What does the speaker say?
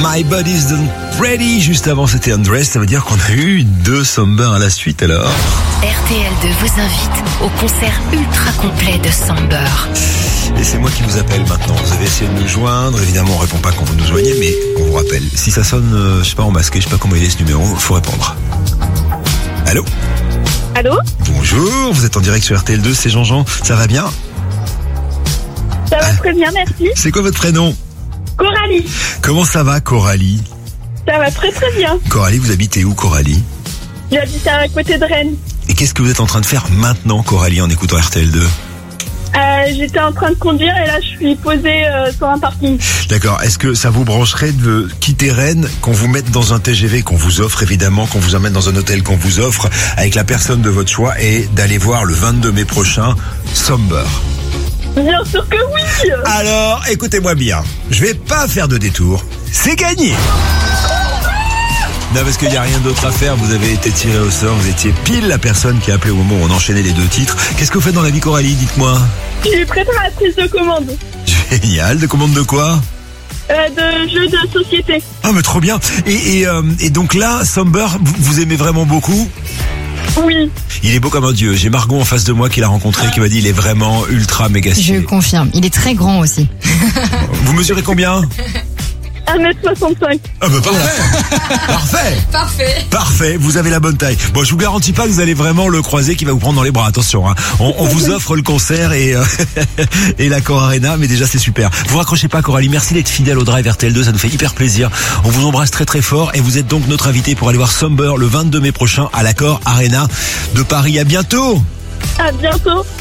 My Body's Done Ready. Juste avant, c'était Undressed. Ça veut dire qu'on a eu 2 Somber à la suite alors. RTL2 vous invite au concert ultra complet de Somber. Et c'est moi qui vous appelle maintenant. Vous avez essayé de nous joindre. Évidemment, on répond pas quand vous nous joignez, mais on vous rappelle. Si ça sonne, je sais pas, en masqué, je sais pas comment il est ce numéro, faut répondre. Allô? Allô? Bonjour, vous êtes en direct sur RTL2, c'est Jean-Jean. Ça va bien? Ça va très bien, merci. C'est quoi votre prénom? Coralie. Comment ça va, Coralie? Ça va très très bien. Coralie, vous habitez où, Coralie? J'habite à côté de Rennes. Et qu'est-ce que vous êtes en train de faire maintenant, Coralie, en écoutant RTL2? J'étais en train de conduire et là je suis posée sur un parking. D'accord. Est-ce que ça vous brancherait de quitter Rennes, qu'on vous mette dans un TGV qu'on vous offre évidemment, qu'on vous emmène dans un hôtel qu'on vous offre avec la personne de votre choix et d'aller voir le 22 mai prochain Somber? Bien sûr que oui. Alors, écoutez-moi bien. Je vais pas faire de détour. C'est gagné. Non, parce qu'il n'y a rien d'autre à faire. Vous avez été tiré au sort. Vous étiez pile la personne qui a appelé au moment où on enchaînait les 2 titres. Qu'est-ce que vous faites dans la vie, Coralie? Dites-moi. Je suis préparatrice de commande. Génial. De commande de quoi? De jeux de société. Ah, mais trop bien. Et donc là, Somber, vous aimez vraiment beaucoup? Oui. Il est beau comme un dieu. J'ai Margot en face de moi qui l'a rencontré, qui m'a dit il est vraiment ultra méga Je stylé. confirme. Il est très grand aussi. Vous mesurez combien? 1m65. Ah bah parfait. Parfait. Parfait, vous avez la bonne taille. Bon, je vous garantis pas que vous allez vraiment le croiser qui va vous prendre dans les bras, attention hein. On vous offre le concert et l'Accor Arena, mais déjà c'est super. Vous raccrochez pas, Coralie, merci d'être fidèle au Drive RTL2, ça nous fait hyper plaisir. On vous embrasse très très fort et vous êtes donc notre invité pour aller voir Somber le 22 mai prochain à l'Accor Arena de Paris. À bientôt. À bientôt.